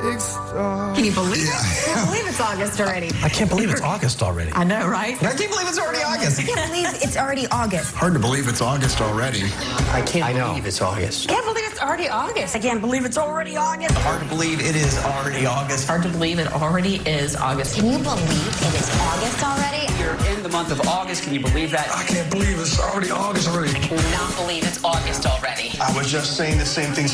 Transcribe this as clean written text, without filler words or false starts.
big star. Can you believe it? I can't believe it's August already. I can't believe it's August already. I know, right? I can't believe it's already August. I can't believe it's already August. Hard to believe it's August already. I can't believe it's August. Can't believe it's already August. I can't believe it's already August. Hard to believe it is already August. Hard to believe it already is August. Can you believe it is August already? You're in the month of August. Can you believe that? I can't believe it's already August already. I cannot believe it's August already. I was just saying the same thing